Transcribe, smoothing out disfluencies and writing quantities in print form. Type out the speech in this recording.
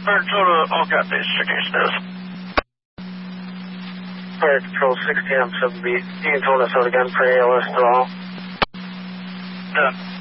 Total, all got base introduced this. Fire Control 60 on 7B. You can hold us out again for ALS to all. Yeah.